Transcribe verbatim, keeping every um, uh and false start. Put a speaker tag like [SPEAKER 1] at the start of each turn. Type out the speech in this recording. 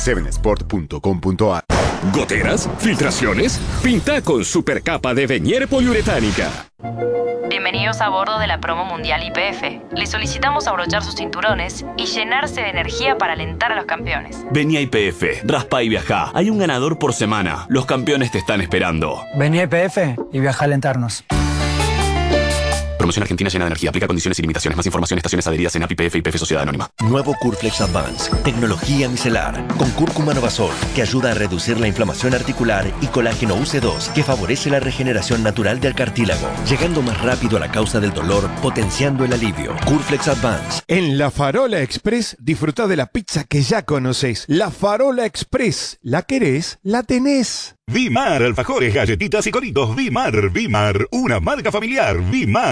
[SPEAKER 1] seven sport punto com punto a r.
[SPEAKER 2] ¿Goteras? ¿Filtraciones? Pinta con supercapa de Venier poliuretánica.
[SPEAKER 3] Bienvenidos a bordo de la promo mundial Y P F. Les solicitamos abrochar sus cinturones y llenarse de energía para alentar a los campeones.
[SPEAKER 4] Vení a Y P F, raspa y viajá. Hay un ganador por semana. Los campeones te están esperando.
[SPEAKER 5] Vení a Y P F y viaja a alentarnos.
[SPEAKER 4] Promoción Argentina llena de energía. Aplica condiciones y limitaciones. Más información, estaciones adheridas en A P I P F y P F Sociedad Anónima.
[SPEAKER 6] Nuevo Curflex Advance. Tecnología micelar. Con cúrcuma novasol, que ayuda a reducir la inflamación articular, y colágeno U C dos, que favorece la regeneración natural del cartílago, llegando más rápido a la causa del dolor, potenciando el alivio. Curflex Advance.
[SPEAKER 7] En La Farola Express, disfruta de la pizza que ya conocés. La Farola Express. ¿La querés? La tenés.
[SPEAKER 8] Vimar, alfajores, galletitas y coritos. Vimar, Vimar, una marca familiar. Vimar.